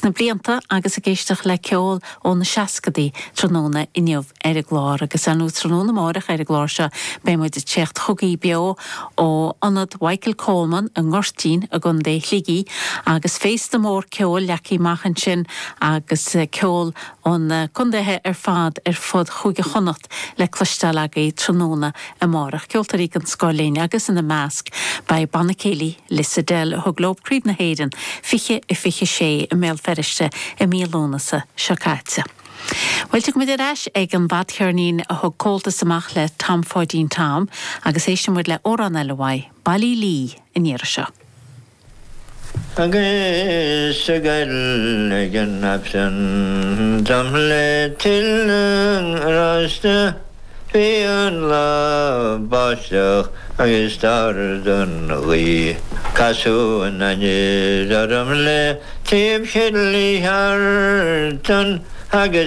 na blianta agus a géisteach le ceol ó na seacadaí tróna inniuh ar a glár agus anú tróna mórach ar a glár se be muid de techt chugaí beo ó anad Michael Coleman an ngortín a gun dé chlígií agus fééis na mór ceol leací machchan sin agus ceol ón chundéthe ar fad ar fud chuige chonacht le clustal agaí tróna a mórach ceoltarí an scoiléine agus in na measc bei Banna Céilí Lissadel ho glob críb na héidir fiche I fiche sé a mél feriste a mílónasa seáite. Well tu mid eis ag an bhd chearnín a thug cóiltas amach le Tam Fáidín Tam agus éisi muid le órán eilehhaid bailí lí in éire seo. Agus a gael gan absan dam le til rasta fi an la báisteach agus dardan rí casú an anir aram le tíb chidlí hartan agus